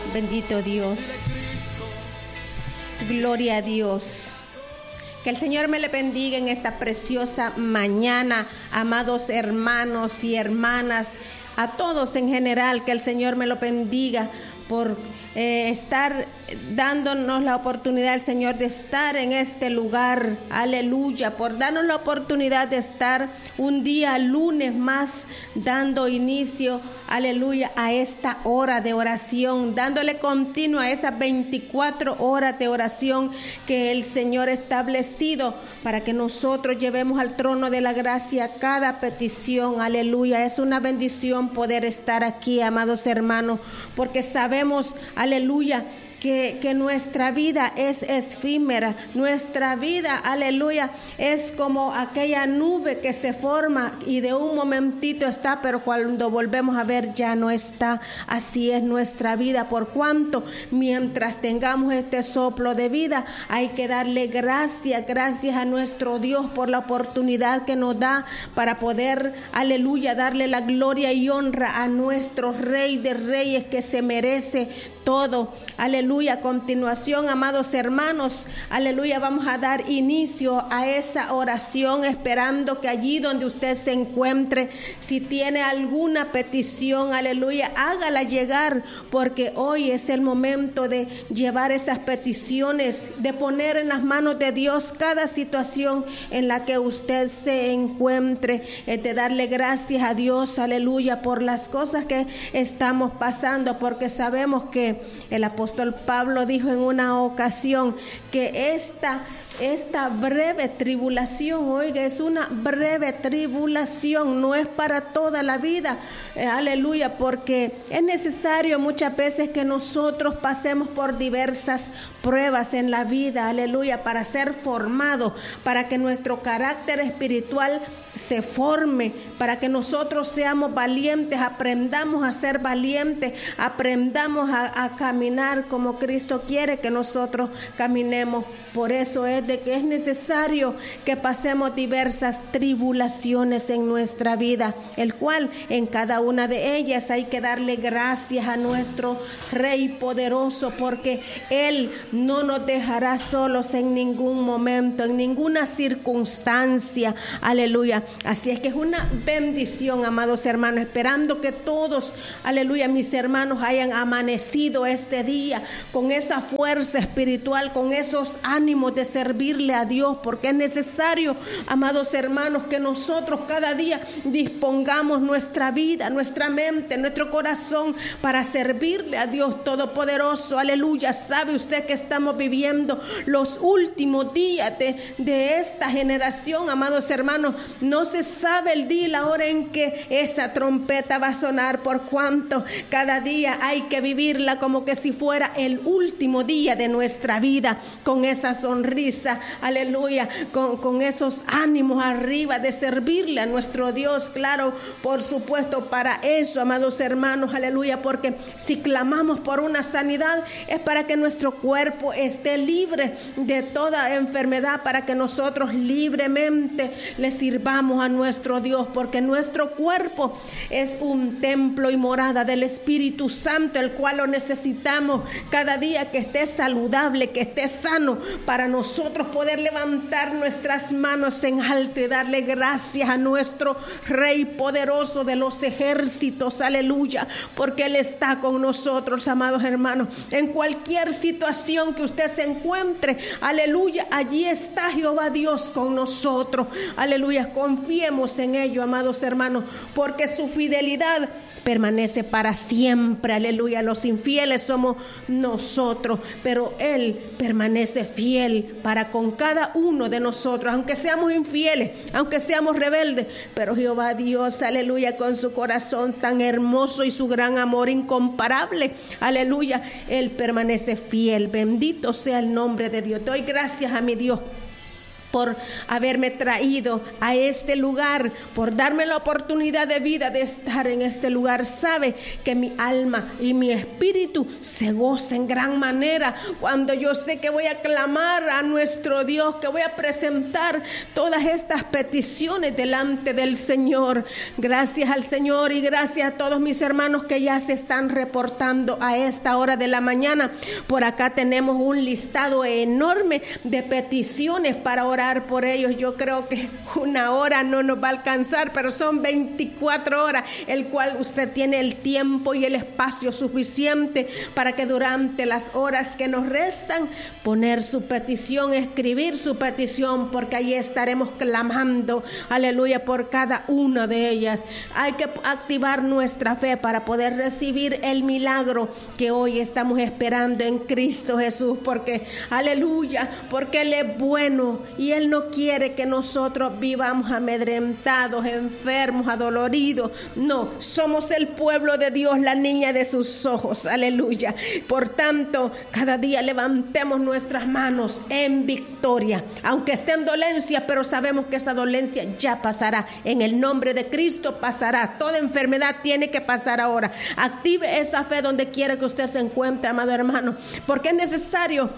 Bendito Dios. Gloria a Dios. Que el Señor me le bendiga en esta preciosa mañana, amados hermanos y hermanas, a todos en general, que el Señor me lo bendiga por estar dándonos la oportunidad, el Señor, de estar en este lugar, aleluya, por darnos la oportunidad de estar un día lunes más dando inicio, aleluya, a esta hora de oración, dándole continuo a esas 24 horas de oración que el Señor ha establecido para que nosotros llevemos al trono de la gracia cada petición, aleluya. Es una bendición poder estar aquí, amados hermanos, porque sabemos, aleluya, que nuestra vida es efímera, nuestra vida, aleluya, es como aquella nube que se forma y de un momentito está, pero cuando volvemos a ver ya no está. Así es nuestra vida, por cuanto mientras tengamos este soplo de vida hay que darle gracias a nuestro Dios por la oportunidad que nos da para poder, aleluya, darle la gloria y honra a nuestro Rey de Reyes, que se merece todo, aleluya. A continuación, amados hermanos, aleluya, vamos a dar inicio a esa oración, esperando que allí donde usted se encuentre, si tiene alguna petición, aleluya, hágala llegar, porque hoy es el momento de llevar esas peticiones, de poner en las manos de Dios cada situación en la que usted se encuentre, de darle gracias a Dios, aleluya, por las cosas que estamos pasando, porque sabemos que el apóstol Pablo dijo en una ocasión que esta breve tribulación, oiga, es una breve tribulación, no es para toda la vida, aleluya, porque es necesario muchas veces que nosotros pasemos por diversas pruebas en la vida, aleluya, para ser formados, para que nuestro carácter espiritual se forme, para que nosotros seamos valientes, aprendamos a ser valientes, aprendamos a caminar como Cristo quiere que nosotros caminemos. Por eso es de que es necesario que pasemos diversas tribulaciones en nuestra vida, el cual en cada una de ellas hay que darle gracias a nuestro Rey poderoso, porque Él no nos dejará solos en ningún momento, en ninguna circunstancia, aleluya. Así es que es una bendición, amados hermanos, esperando que todos, aleluya, mis hermanos, hayan amanecido este día con esa fuerza espiritual, con esos ánimos de servirle a Dios, porque es necesario, amados hermanos, que nosotros cada día dispongamos nuestra vida, nuestra mente, nuestro corazón para servirle a Dios Todopoderoso, aleluya. Sabe usted que estamos viviendo los últimos días de esta generación, amados hermanos. No se sabe el día y la hora en que esa trompeta va a sonar, por cuanto cada día hay que vivirla como que si fuera el último día de nuestra vida, con esa sonrisa, aleluya, con esos ánimos arriba de servirle a nuestro Dios, claro, por supuesto, para eso, amados hermanos, aleluya, porque si clamamos por una sanidad es para que nuestro cuerpo esté libre de toda enfermedad, para que nosotros libremente le sirvamos a nuestro Dios, porque nuestro cuerpo es un templo y morada del Espíritu Santo, el cual lo necesitamos cada día, que esté saludable, que esté sano, para nosotros poder levantar nuestras manos en alto y darle gracias a nuestro Rey poderoso de los ejércitos, aleluya, porque Él está con nosotros, amados hermanos, en cualquier situación que usted se encuentre, aleluya, allí está Jehová Dios con nosotros, aleluya. Confiemos en ello, amados hermanos, porque su fidelidad permanece para siempre, aleluya. Los infieles somos nosotros, pero Él permanece fiel para con cada uno de nosotros, aunque seamos infieles, aunque seamos rebeldes, pero Jehová Dios, aleluya, con su corazón tan hermoso y su gran amor incomparable, aleluya, Él permanece fiel. Bendito sea el nombre de Dios. Doy gracias a mi Dios por haberme traído a este lugar, por darme la oportunidad de vida de estar en este lugar. Sabe que mi alma y mi espíritu se goza en gran manera cuando yo sé que voy a clamar a nuestro Dios, que voy a presentar todas estas peticiones delante del Señor. Gracias al Señor y gracias a todos mis hermanos que ya se están reportando a esta hora de la mañana. Por acá tenemos un listado enorme de peticiones para orar por ellos. Yo creo que una hora no nos va a alcanzar, pero son 24 horas, el cual usted tiene el tiempo y el espacio suficiente para que durante las horas que nos restan, poner su petición, escribir su petición, porque ahí estaremos clamando, aleluya, por cada una de ellas. Hay que activar nuestra fe para poder recibir el milagro que hoy estamos esperando en Cristo Jesús, porque, aleluya, porque Él es bueno y Él no quiere que nosotros vivamos amedrentados, enfermos, adoloridos. No, somos el pueblo de Dios, la niña de sus ojos, aleluya. Por tanto, cada día levantemos nuestras manos en victoria, aunque esté en dolencia, pero sabemos que esa dolencia ya pasará. En el nombre de Cristo pasará. Toda enfermedad tiene que pasar ahora. Active esa fe donde quiera que usted se encuentre, amado hermano, porque es necesario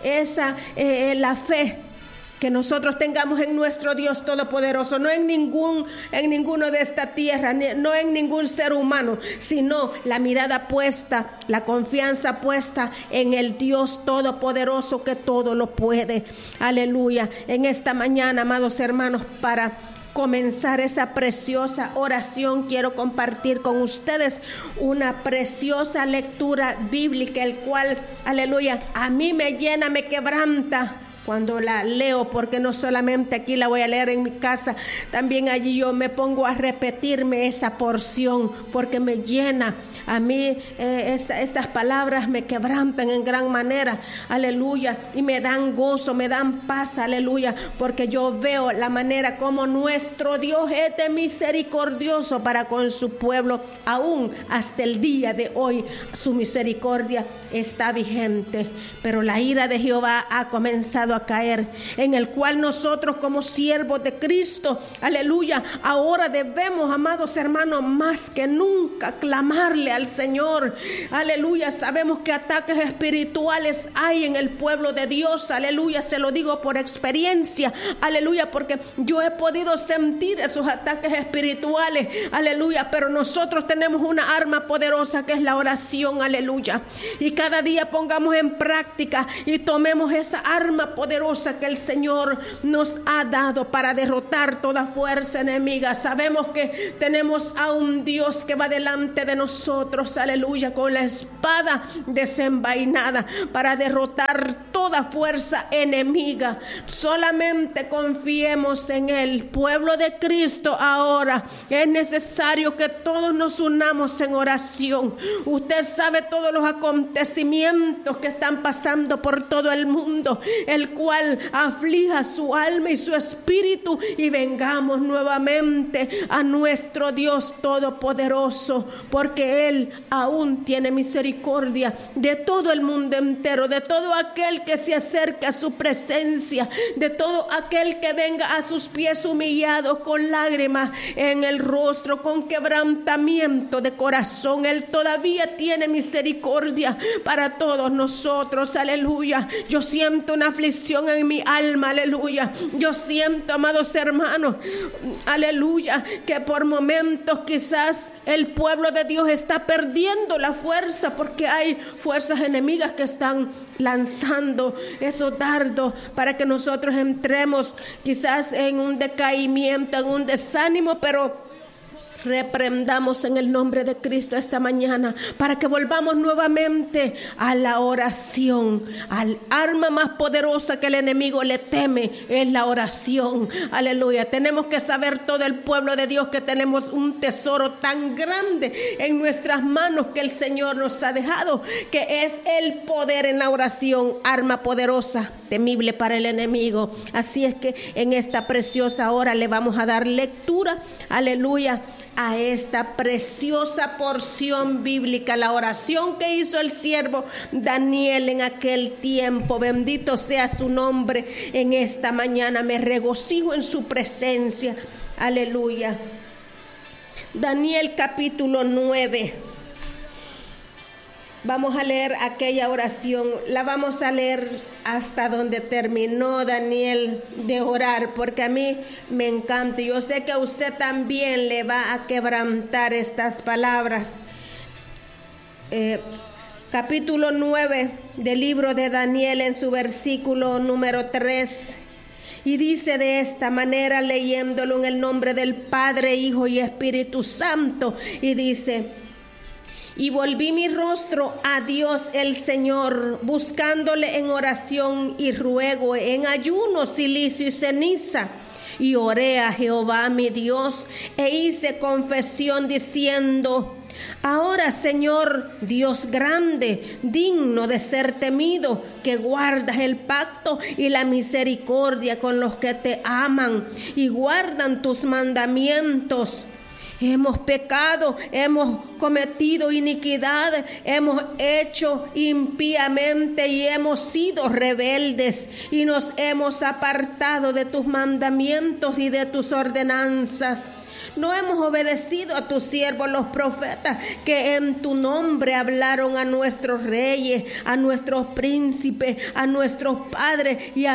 la fe que nosotros tengamos en nuestro Dios Todopoderoso, no en ninguno de esta tierra, no en ningún ser humano, sino la mirada puesta, la confianza puesta en el Dios Todopoderoso que todo lo puede. Aleluya. En esta mañana, amados hermanos, para comenzar esa preciosa oración, quiero compartir con ustedes una preciosa lectura bíblica, el cual, aleluya, a mí me llena, me quebranta cuando la leo, porque no solamente aquí la voy a leer en mi casa, también allí yo me pongo a repetirme esa porción, porque me llena. A mí estas palabras me quebrantan en gran manera, aleluya, y me dan gozo, me dan paz, aleluya, porque yo veo la manera como nuestro Dios es de misericordioso para con su pueblo, aún hasta el día de hoy su misericordia está vigente, pero la ira de Jehová ha comenzado a caer, en el cual nosotros como siervos de Cristo, aleluya, ahora debemos, amados hermanos, más que nunca clamarle al Señor, aleluya. Sabemos que ataques espirituales hay en el pueblo de Dios, aleluya, se lo digo por experiencia, aleluya, porque yo he podido sentir esos ataques espirituales, aleluya, pero nosotros tenemos una arma poderosa que es la oración, aleluya, y cada día pongamos en práctica y tomemos esa arma poderosa que el Señor nos ha dado para derrotar toda fuerza enemiga. Sabemos que tenemos a un Dios que va delante de nosotros, aleluya, con la espada desenvainada para derrotar toda fuerza enemiga. Solamente confiemos en Él. Pueblo de Cristo, ahora es necesario que todos nos unamos en oración. Usted sabe todos los acontecimientos que están pasando por todo el mundo, el cual aflija su alma y su espíritu, y vengamos nuevamente a nuestro Dios Todopoderoso, porque Él aún tiene misericordia de todo el mundo entero, de todo aquel que se acerca a su presencia, de todo aquel que venga a sus pies humillado, con lágrimas en el rostro, con quebrantamiento de corazón. Él todavía tiene misericordia para todos nosotros, aleluya. Yo siento una aflicción en mi alma, aleluya. Yo siento, amados hermanos, aleluya, que por momentos quizás el pueblo de Dios está perdiendo la fuerza, porque hay fuerzas enemigas que están lanzando esos dardos para que nosotros entremos quizás en un decaimiento, en un desánimo, pero reprendamos en el nombre de Cristo esta mañana para que volvamos nuevamente a la oración. Al arma más poderosa que el enemigo le teme es la oración, aleluya. Tenemos que saber, todo el pueblo de Dios, que tenemos un tesoro tan grande en nuestras manos que el Señor nos ha dejado, que es el poder en la oración, arma poderosa, temible para el enemigo. Así es que en esta preciosa hora le vamos a dar lectura, aleluya, a esta preciosa porción bíblica, la oración que hizo el siervo Daniel en aquel tiempo. Bendito sea su nombre en esta mañana. Me regocijo en su presencia. Aleluya. Daniel capítulo 9. Vamos a leer aquella oración, la vamos a leer hasta donde terminó Daniel de orar, porque a mí me encanta. Yo sé que a usted también le va a quebrantar estas palabras. Capítulo 9 del libro de Daniel, en su versículo número 3. Y dice de esta manera, leyéndolo en el nombre del Padre, Hijo y Espíritu Santo, y dice: y volví mi rostro a Dios el Señor, buscándole en oración y ruego, en ayuno, cilicio y ceniza. Y oré a Jehová mi Dios, e hice confesión diciendo: ahora, Señor, Dios grande, digno de ser temido, que guardas el pacto y la misericordia con los que te aman y guardan tus mandamientos. Hemos pecado, hemos cometido iniquidad, hemos hecho impíamente y hemos sido rebeldes y nos hemos apartado de tus mandamientos y de tus ordenanzas. No hemos obedecido a tus siervos los profetas, que en tu nombre hablaron a nuestros reyes, a nuestros príncipes, a nuestros padres y a